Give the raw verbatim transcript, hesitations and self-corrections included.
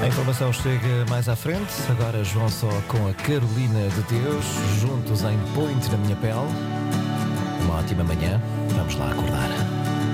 A informação chega mais à frente. Agora João Só com a Carolina de Deus, juntos em Point na Minha Pele. Uma ótima manhã. Vamos lá acordar.